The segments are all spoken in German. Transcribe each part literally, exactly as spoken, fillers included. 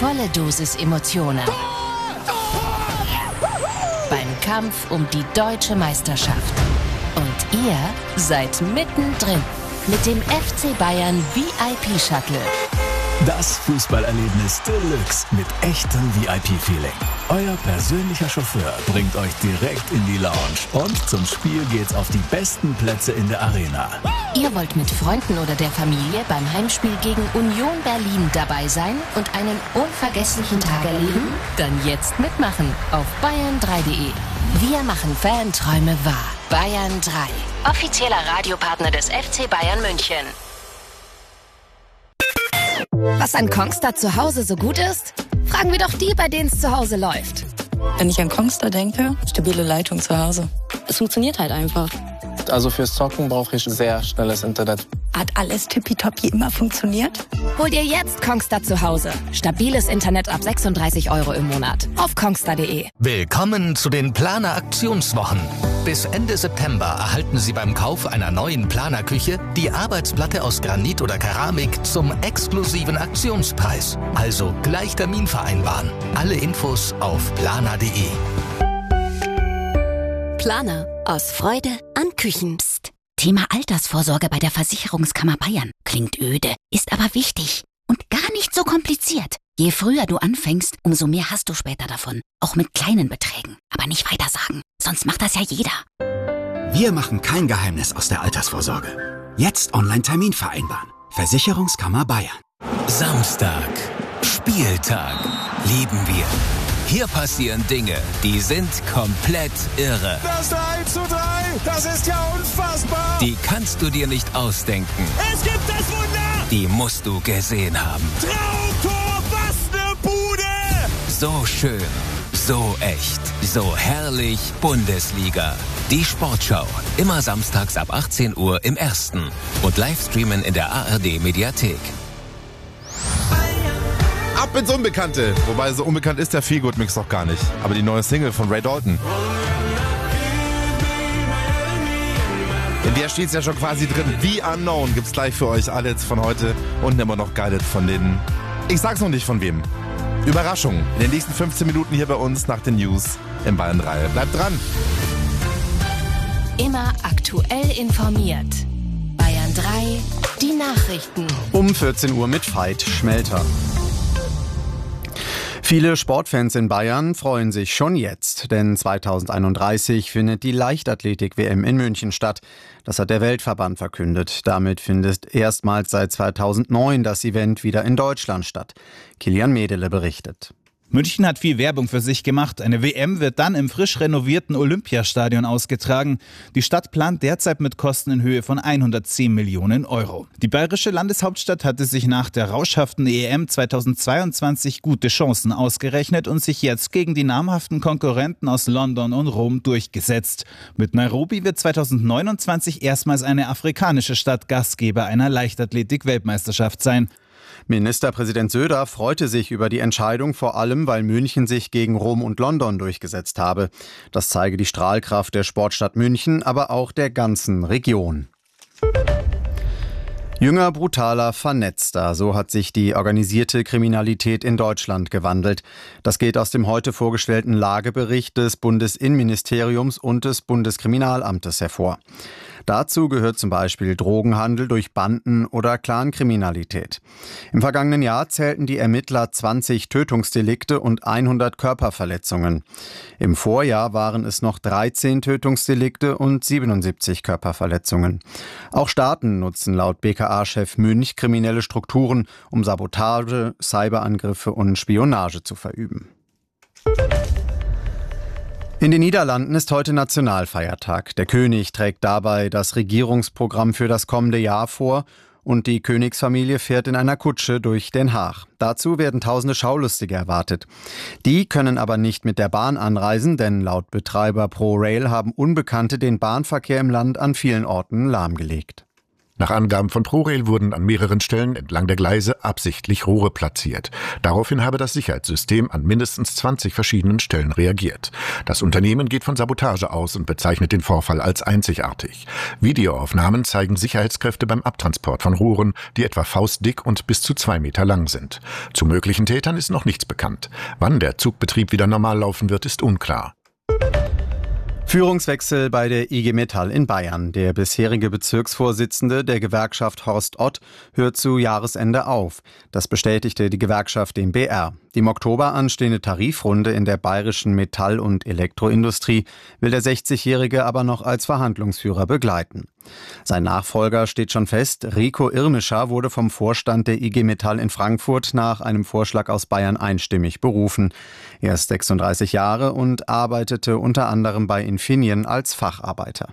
volle Dosis Emotionen. Beim Kampf um die deutsche Meisterschaft. Und ihr seid mittendrin mit dem F C Bayern V I P-Shuttle. Das Fußballerlebnis Deluxe mit echtem V I P-Feeling. Euer persönlicher Chauffeur bringt euch direkt in die Lounge. Und zum Spiel geht's auf die besten Plätze in der Arena. Ihr wollt mit Freunden oder der Familie beim Heimspiel gegen Union Berlin dabei sein und einen unvergesslichen Tag erleben? Dann jetzt mitmachen auf bayern drei punkt de. Wir machen Fanträume wahr. Bayern drei. Offizieller Radiopartner des F C Bayern München. Was an Kongstar zu Hause so gut ist? Fragen wir doch die, bei denen es zu Hause läuft. Wenn ich an Kongstar denke, stabile Leitung zu Hause. Es funktioniert halt einfach. Also fürs Zocken brauche ich sehr schnelles Internet. Hat alles tippitoppi immer funktioniert? Hol dir jetzt Kongstar zu Hause. Stabiles Internet ab sechsunddreißig Euro im Monat. Auf kongstar punkt de. Willkommen zu den Planer Aktionswochen. Bis Ende September erhalten Sie beim Kauf einer neuen Planerküche die Arbeitsplatte aus Granit oder Keramik zum exklusiven Aktionspreis. Also gleich Termin vereinbaren. Alle Infos auf planer punkt de. Planer. Aus Freude an Küchen. Psst. Thema Altersvorsorge bei der Versicherungskammer Bayern. Klingt öde, ist aber wichtig und gar nicht so kompliziert. Je früher du anfängst, umso mehr hast du später davon. Auch mit kleinen Beträgen. Aber nicht weitersagen, sonst macht das ja jeder. Wir machen kein Geheimnis aus der Altersvorsorge. Jetzt Online-Termin vereinbaren. Versicherungskammer Bayern. Samstag. Spieltag. Lieben wir. Hier passieren Dinge, die sind komplett irre. Das drei zu drei, das ist ja unfassbar. Die kannst du dir nicht ausdenken. Es gibt das Wunder. Die musst du gesehen haben. Traumtor, was ne Bude. So schön, so echt, so herrlich Bundesliga. Die Sportschau, immer samstags ab achtzehn Uhr im Ersten. Und Livestreamen in der A R D-Mediathek. Ab ins Unbekannte. Wobei, so unbekannt ist der Feelgood-Mix doch gar nicht. Aber die neue Single von Ray Dalton. In der steht's ja schon quasi drin. The Unknown gibt's gleich für euch alle jetzt von heute. Und immer noch Guided von den... Ich sag's noch nicht von wem. Überraschung. In den nächsten fünfzehn Minuten hier bei uns nach den News im Bayern drei. Bleibt dran. Immer aktuell informiert. Bayern drei, die Nachrichten. Um vierzehn Uhr mit Veit Schmelter. Viele Sportfans in Bayern freuen sich schon jetzt, denn zweitausendeinunddreißig findet die Leichtathletik-W M in München statt. Das hat der Weltverband verkündet. Damit findet erstmals seit zweitausendneun das Event wieder in Deutschland statt. Kilian Medele berichtet. München hat viel Werbung für sich gemacht. Eine W M wird dann im frisch renovierten Olympiastadion ausgetragen. Die Stadt plant derzeit mit Kosten in Höhe von hundertzehn Millionen Euro. Die bayerische Landeshauptstadt hatte sich nach der rauschhaften E M zweitausendzweiundzwanzig gute Chancen ausgerechnet und sich jetzt gegen die namhaften Konkurrenten aus London und Rom durchgesetzt. Mit Nairobi wird zweitausendneunundzwanzig erstmals eine afrikanische Stadt Gastgeber einer Leichtathletik-Weltmeisterschaft sein. Ministerpräsident Söder freute sich über die Entscheidung, vor allem weil München sich gegen Rom und London durchgesetzt habe. Das zeige die Strahlkraft der Sportstadt München, aber auch der ganzen Region. Jünger, brutaler, vernetzter, so hat sich die organisierte Kriminalität in Deutschland gewandelt. Das geht aus dem heute vorgestellten Lagebericht des Bundesinnenministeriums und des Bundeskriminalamtes hervor. Dazu gehört zum Beispiel Drogenhandel durch Banden oder Clankriminalität. Im vergangenen Jahr zählten die Ermittler zwanzig Tötungsdelikte und hundert Körperverletzungen. Im Vorjahr waren es noch dreizehn Tötungsdelikte und siebenundsiebzig Körperverletzungen. Auch Staaten nutzen laut B K A-Chef Münch kriminelle Strukturen, um Sabotage, Cyberangriffe und Spionage zu verüben. In den Niederlanden ist heute Nationalfeiertag. Der König trägt dabei das Regierungsprogramm für das kommende Jahr vor und die Königsfamilie fährt in einer Kutsche durch Den Haag. Dazu werden tausende Schaulustige erwartet. Die können aber nicht mit der Bahn anreisen, denn laut Betreiber ProRail haben Unbekannte den Bahnverkehr im Land an vielen Orten lahmgelegt. Nach Angaben von ProRail wurden an mehreren Stellen entlang der Gleise absichtlich Rohre platziert. Daraufhin habe das Sicherheitssystem an mindestens zwanzig verschiedenen Stellen reagiert. Das Unternehmen geht von Sabotage aus und bezeichnet den Vorfall als einzigartig. Videoaufnahmen zeigen Sicherheitskräfte beim Abtransport von Rohren, die etwa faustdick und bis zu zwei Meter lang sind. Zu möglichen Tätern ist noch nichts bekannt. Wann der Zugbetrieb wieder normal laufen wird, ist unklar. Führungswechsel bei der I G Metall in Bayern. Der bisherige Bezirksvorsitzende der Gewerkschaft Horst Ott hört zu Jahresende auf. Das bestätigte die Gewerkschaft dem B R. Die im Oktober anstehende Tarifrunde in der bayerischen Metall- und Elektroindustrie will der sechzigjährige aber noch als Verhandlungsführer begleiten. Sein Nachfolger steht schon fest. Rico Irmischer wurde vom Vorstand der I G Metall in Frankfurt nach einem Vorschlag aus Bayern einstimmig berufen. Er ist sechsunddreißig Jahre und arbeitete unter anderem bei Infineon als Facharbeiter.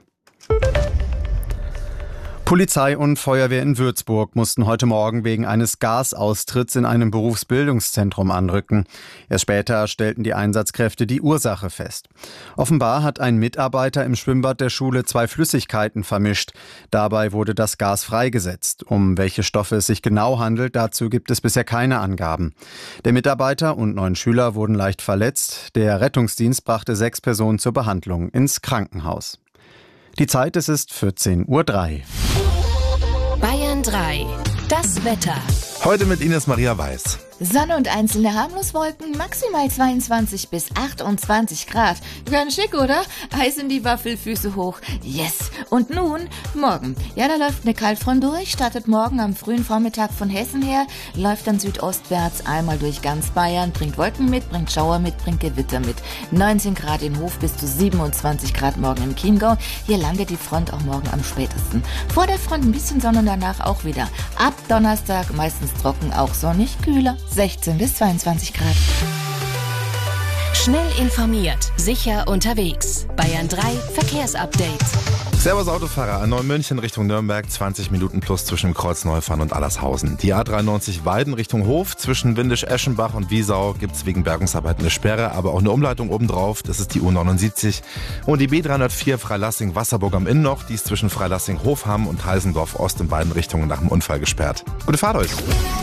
Polizei und Feuerwehr in Würzburg mussten heute Morgen wegen eines Gasaustritts in einem Berufsbildungszentrum anrücken. Erst später stellten die Einsatzkräfte die Ursache fest. Offenbar hat ein Mitarbeiter im Schwimmbad der Schule zwei Flüssigkeiten vermischt. Dabei wurde das Gas freigesetzt. Um welche Stoffe es sich genau handelt, dazu gibt es bisher keine Angaben. Der Mitarbeiter und neun Schüler wurden leicht verletzt. Der Rettungsdienst brachte sechs Personen zur Behandlung ins Krankenhaus. Die Zeit, es ist vierzehn Uhr drei. Bayern drei. Das Wetter. Heute mit Ines Maria Weiß. Sonne und einzelne Harmloswolken, maximal zweiundzwanzig bis achtundzwanzig Grad. Ganz schick, oder? Eis in die Waffelfüße hoch. Yes. Und nun, morgen. Ja, da läuft eine Kaltfront durch, startet morgen am frühen Vormittag von Hessen her, läuft dann südostwärts einmal durch ganz Bayern, bringt Wolken mit, bringt Schauer mit, bringt Gewitter mit. neunzehn Grad in Hof bis zu siebenundzwanzig Grad morgen im Chiemgau. Hier landet die Front auch morgen am spätesten. Vor der Front ein bisschen Sonne und danach auch wieder. Ab Donnerstag meistens trocken, auch sonnig, kühler. sechzehn bis zweiundzwanzig Grad. Schnell informiert, sicher unterwegs. Bayern drei Verkehrsupdate. Servus Autofahrer, an Neumünchen Richtung Nürnberg, zwanzig Minuten plus zwischen Kreuzneufahren und Allershausen. Die A dreiundneunzig Weiden Richtung Hof, zwischen Windisch-Eschenbach und Wiesau gibt es wegen Bergungsarbeiten eine Sperre, aber auch eine Umleitung obendrauf, das ist die U neunundsiebzig. Und die B dreihundertvier Freilassing-Wasserburg am Inn noch, die ist zwischen Freilassing-Hofham und Heisendorf-Ost in beiden Richtungen nach dem Unfall gesperrt. Gute Fahrt euch!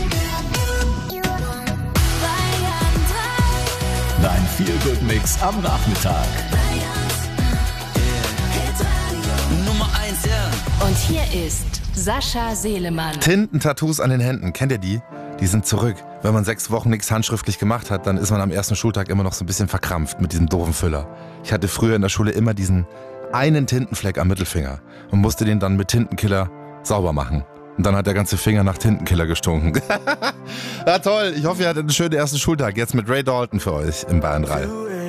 Dein Feel-Good-Mix am Nachmittag. Nummer eins, ja. Und hier ist Sascha Selemann. Tintentattoos an den Händen, kennt ihr die? Die sind zurück. Wenn man sechs Wochen nichts handschriftlich gemacht hat, dann ist man am ersten Schultag immer noch so ein bisschen verkrampft mit diesem doofen Füller. Ich hatte früher in der Schule immer diesen einen Tintenfleck am Mittelfinger und musste den dann mit Tintenkiller sauber machen. Und dann hat der ganze Finger nach Tintenkiller gestunken. Ja, toll. Ich hoffe, ihr hattet einen schönen ersten Schultag. Jetzt mit Ray Dalton für euch im Bayern drei.